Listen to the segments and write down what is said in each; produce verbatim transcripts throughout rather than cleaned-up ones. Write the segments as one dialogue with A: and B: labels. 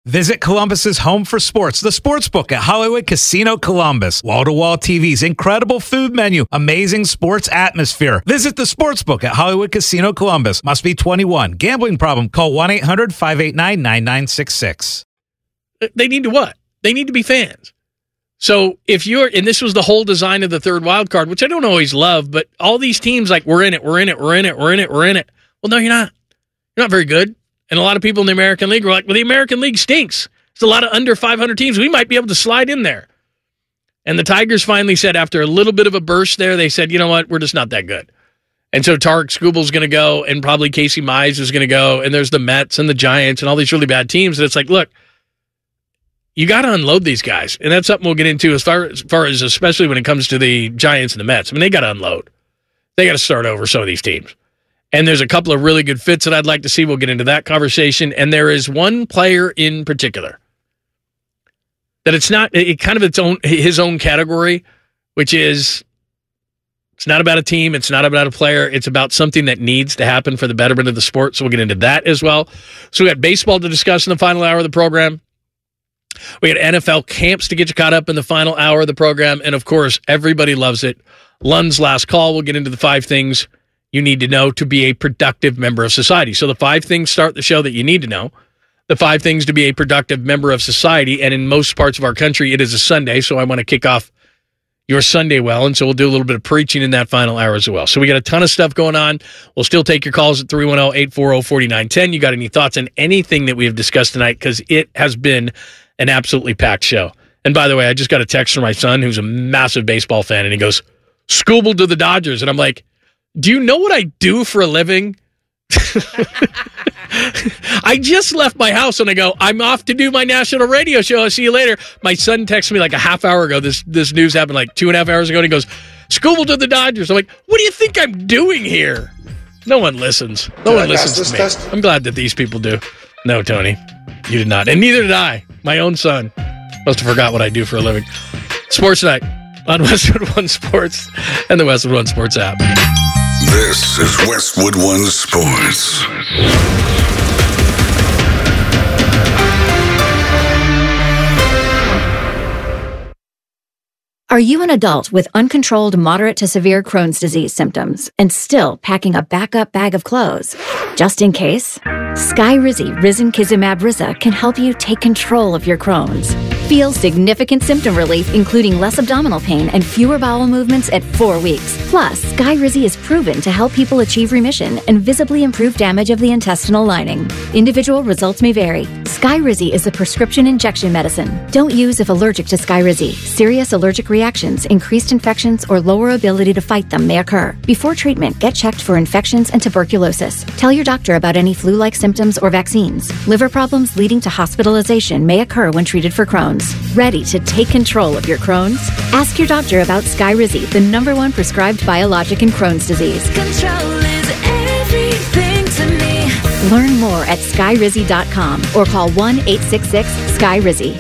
A: Visit Columbus's home for sports, the Sportsbook at Hollywood Casino Columbus. Wall-to-wall T Vs, incredible food menu, amazing sports atmosphere. Visit the Sportsbook at Hollywood Casino Columbus. Must be twenty-one. Gambling problem? Call one eight hundred five eight nine nine nine six six.
B: They need to what? They need to be fans. So if you're, and this was the whole design of the third wild card, which I don't always love, but all these teams like, we're in it, we're in it, we're in it, we're in it, we're in it. Well, no, you're not. You're not very good. And a lot of people in the American League were like, well, the American League stinks. There's a lot of under five hundred teams. We might be able to slide in there. And the Tigers finally said, after a little bit of a burst there, they said, you know what, we're just not that good. And so Tarek Skubal's going to go, and probably Casey Mize is going to go, and there's the Mets and the Giants and all these really bad teams. And it's like, look, you got to unload these guys. And that's something we'll get into as far, as far as, especially when it comes to the Giants and the Mets. I mean, they got to unload. They got to start over some of these teams. And there's a couple of really good fits that I'd like to see. We'll get into that conversation. And there is one player in particular that it's not, it kind of its own, his own category, which is, it's not about a team. It's not about a player. It's about something that needs to happen for the betterment of the sport. So we'll get into that as well. So we got baseball to discuss in the final hour of the program. We got N F L camps to get you caught up in the final hour of the program. And of course, everybody loves it. Lund's last call. We'll get into the five things you need to know to be a productive member of society. So the five things start the show that you need to know. The five things to be a productive member of society. And in most parts of our country, it is a Sunday. So I want to kick off your Sunday well. And so we'll do a little bit of preaching in that final hour as well. So we got a ton of stuff going on. We'll still take your calls at three one zero, eight four zero, four nine one zero. You got any thoughts on anything that we have discussed tonight? Because it has been an absolutely packed show. And by the way, I just got a text from my son, who's a massive baseball fan, and he goes, Skubal to the Dodgers. And I'm like, do you know what I do for a living? I just left my house and I go, I'm off to do my national radio show. I'll see you later. My son texted me like a half hour ago. This this news happened like two and a half hours ago. And he goes, Skubal to the Dodgers. I'm like, what do you think I'm doing here? No one listens. No
C: Did
B: one
C: I
B: listens
C: pass
B: to me.
C: this test?
B: I'm glad that these people do. No, Tony, you did not. And neither did I. My own son must have forgot what I do for a living. Sports Night on Westwood One Sports and the Westwood One Sports app.
D: This is Westwood One Sports.
E: Are you an adult with uncontrolled moderate to severe Crohn's disease symptoms and still packing a backup bag of clothes? Just in case, Skyrizi Risankizumab Riza can help you take control of your Crohn's. Feel significant symptom relief, including less abdominal pain and fewer bowel movements at four weeks. Plus, Skyrizi is proven to help people achieve remission and visibly improve damage of the intestinal lining. Individual results may vary. Skyrizi is a prescription injection medicine. Don't use if allergic to Skyrizi. Serious allergic reactions, increased infections, or lower ability to fight them may occur. Before treatment, get checked for infections and tuberculosis. Tell your doctor about any flu-like symptoms or vaccines. Liver problems leading to hospitalization may occur when treated for Crohn's. Ready to take control of your Crohn's? Ask your doctor about Skyrizi, the number one prescribed biologic in Crohn's disease.
F: Control is everything to me.
E: Learn more at skyrizi dot com or call one eight six six Skyrizi.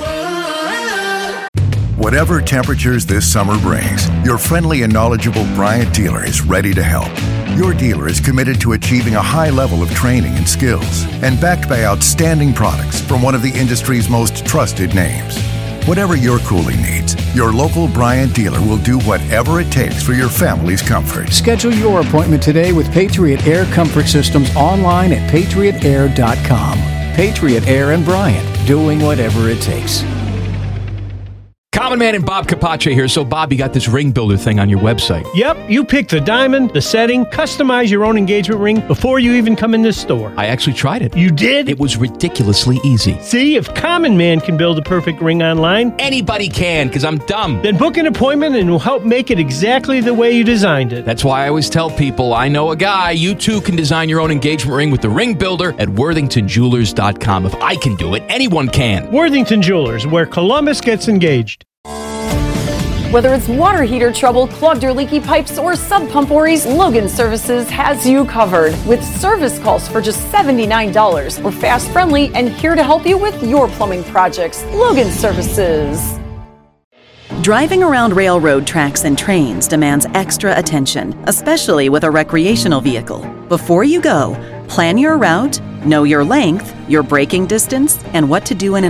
G: Whatever temperatures this summer brings, your friendly and knowledgeable Bryant dealer is ready to help. Your dealer is committed to achieving a high level of training and skills and backed by outstanding products from one of the industry's most trusted names. Whatever your cooling needs, your local Bryant dealer will do whatever it takes for your family's comfort.
H: Schedule your appointment today with Patriot Air Comfort Systems online at patriot air dot com. Patriot Air and Bryant, doing whatever it takes.
I: Common Man and Bob Capace here. So, Bob, you got this ring builder thing on your website.
J: Yep, you pick the diamond, the setting, customize your own engagement ring before you even come in this store.
I: I actually tried it.
J: You did?
I: It was ridiculously easy.
J: See, if Common Man can build a perfect ring online,
I: anybody can, because I'm dumb.
J: Then book an appointment and we'll help make it exactly the way you designed it.
I: That's why I always tell people, I know a guy. You too can design your own engagement ring with the ring builder at worthington jewelers dot com. If I can do it, anyone can.
J: Worthington Jewelers, where Columbus gets engaged.
K: Whether it's water heater trouble, clogged or leaky pipes, or sub pump worries, Logan Services has you covered. With service calls for just seventy-nine dollars. We're fast, friendly, and here to help you with your plumbing projects. Logan Services.
L: Driving around railroad tracks and trains demands extra attention, especially with a recreational vehicle. Before you go, plan your route, know your length, your braking distance, and what to do in an